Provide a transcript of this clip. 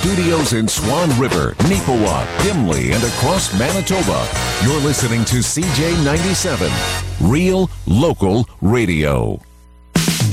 studios in Swan River, Neepawa, Dimley, and across Manitoba, you're listening to CJ97, Real Local Radio.